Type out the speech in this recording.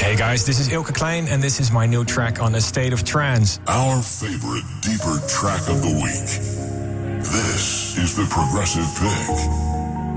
Hey guys, this is Ilke Klein and this is my new track on A State of Trance. Our favorite deeper track of the week. This is the Progressive Pick.